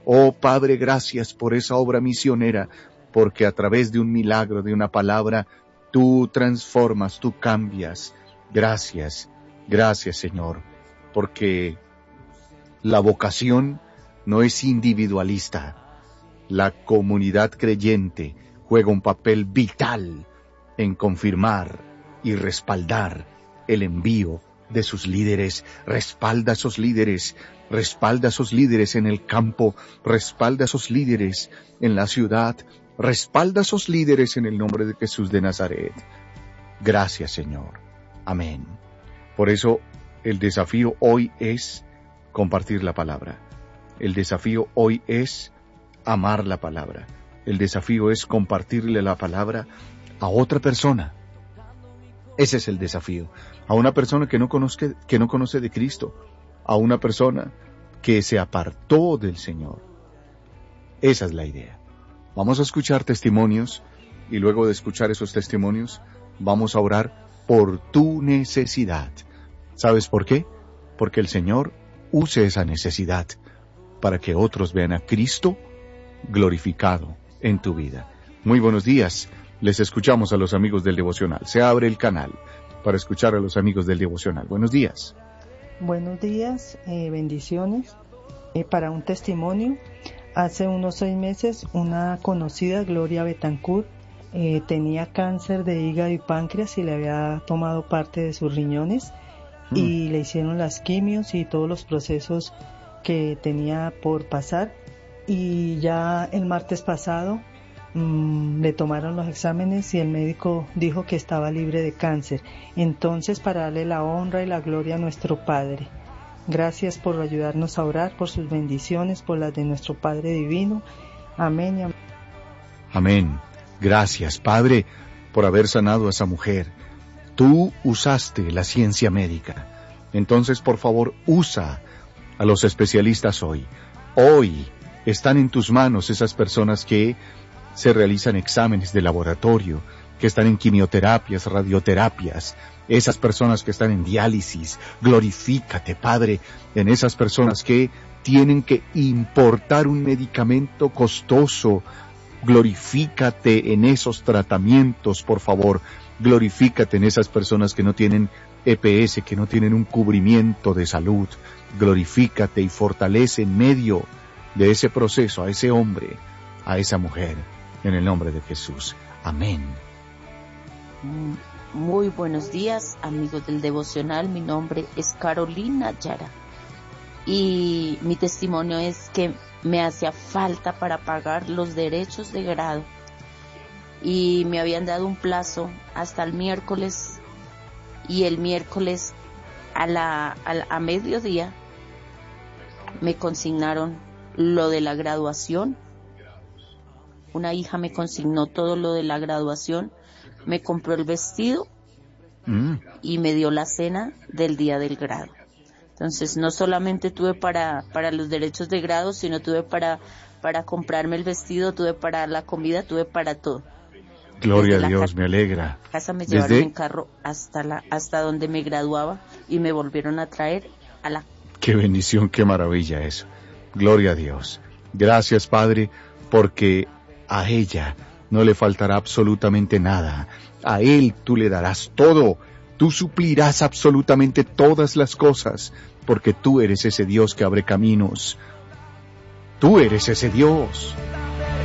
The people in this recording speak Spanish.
Oh Padre, gracias por esa obra misionera, porque a través de un milagro, de una palabra, tú transformas, tú cambias. Gracias, gracias Señor, porque la vocación no es individualista. La comunidad creyente juega un papel vital en confirmar y respaldar el envío de sus líderes. Respalda a esos líderes, respalda a esos líderes en el campo, respalda a esos líderes en la ciudad, respalda a esos líderes en el nombre de Jesús de Nazaret. Gracias, Señor. Amén. Por eso, el desafío hoy es compartir la palabra. El desafío hoy es amar la palabra. El desafío es compartirle la palabra a otra persona. Ese es el desafío. A una persona que no conoce de Cristo. A una persona que se apartó del Señor. Esa es la idea. Vamos a escuchar testimonios y luego de escuchar esos testimonios vamos a orar por tu necesidad. ¿Sabes por qué? Porque el Señor use esa necesidad para que otros vean a Cristo glorificado en tu vida. Muy buenos días. Les escuchamos a los amigos del devocional. Se abre el canal para escuchar a los amigos del devocional. Buenos días. Buenos días, bendiciones. Para un testimonio, hace unos 6 meses una conocida, Gloria Betancourt, tenía cáncer de hígado y páncreas y le había tomado parte de sus riñones y le hicieron las quimios y todos los procesos que tenía por pasar, y ya el martes pasado le tomaron los exámenes y el médico dijo que estaba libre de cáncer. Entonces, para darle la honra y la gloria a nuestro Padre, gracias por ayudarnos a orar, por sus bendiciones, por las de nuestro Padre Divino. Amén y amén. Amén. Gracias, Padre, por haber sanado a esa mujer. Tú usaste la ciencia médica. Entonces, por favor, usa a los especialistas hoy. Hoy están en tus manos esas personas que se realizan exámenes de laboratorio, que están en quimioterapias, radioterapias, esas personas que están en diálisis. Glorifícate, Padre, en esas personas que tienen que importar un medicamento costoso. Glorifícate en esos tratamientos, por favor. Glorifícate en esas personas que no tienen EPS, que no tienen un cubrimiento de salud. Glorifícate y fortalece en medio de ese proceso a ese hombre, a esa mujer, en el nombre de Jesús. Amén. Muy buenos días, amigos del devocional. Mi nombre es Carolina Yara y mi testimonio es que me hacía falta para pagar los derechos de grado y me habían dado un plazo hasta el miércoles, y el miércoles a mediodía me consignaron lo de la graduación. Una hija me consignó todo lo de la graduación, me compró el vestido y me dio la cena del día del grado. Entonces no solamente tuve para los derechos de grado, sino tuve para comprarme el vestido, tuve para la comida, tuve para todo. Gloria a Dios, me alegra. Casa me llevaron en carro hasta donde me graduaba y me volvieron a traer a la... Qué bendición, qué maravilla eso. Gloria a Dios. Gracias, Padre, porque a ella no le faltará absolutamente nada. A Él tú le darás todo. Tú suplirás absolutamente todas las cosas, porque tú eres ese Dios que abre caminos. Tú eres ese Dios.